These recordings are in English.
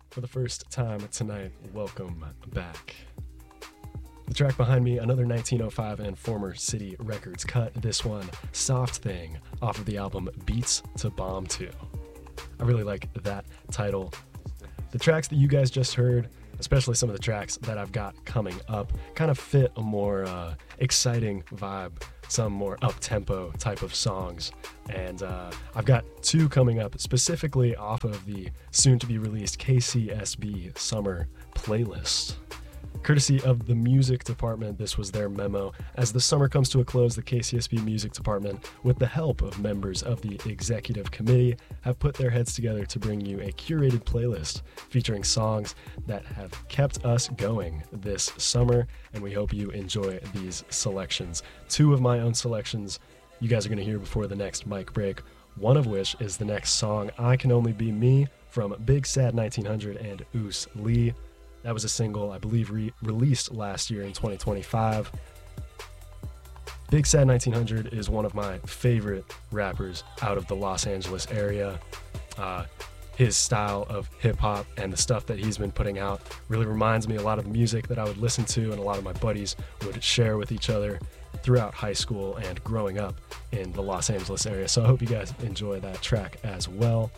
For the first time tonight, welcome back. The track behind me, another 1905 and Former City Records cut, this one, Soft Thing, off of the album Beats to Bomb 2. I really like that title. The tracks that you guys just heard, especially some of the tracks that I've got coming up, kind of fit a more exciting vibe, some more up-tempo type of songs. And I've got two coming up specifically off of the soon-to-be-released KCSB Summer playlist. Courtesy of the music department, this was their memo. As the summer comes to a close, the KCSB music department, with the help of members of the executive committee, have put their heads together to bring you a curated playlist featuring songs that have kept us going this summer, and we hope you enjoy these selections. Two of my own selections you guys are going to hear before the next mic break, one of which is the next song, I Can Only Be Me, from Big Sad 1900 and Oos Lee. That was a single, I believe, released last year in 2025. Big Sad 1900 is one of my favorite rappers out of the Los Angeles area. His style of hip-hop and the stuff that he's been putting out really reminds me a lot of music that I would listen to and a lot of my buddies would share with each other throughout high school and growing up in the Los Angeles area. So I hope you guys enjoy that track as well.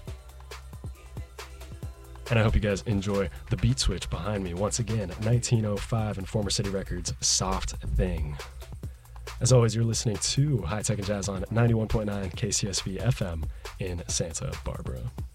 And I hope you guys enjoy the beat switch behind me. Once again, 1905 and Former City Records, Soft Thing. As always, you're listening to High Tech and Jazz on 91.9 KCSV FM in Santa Barbara.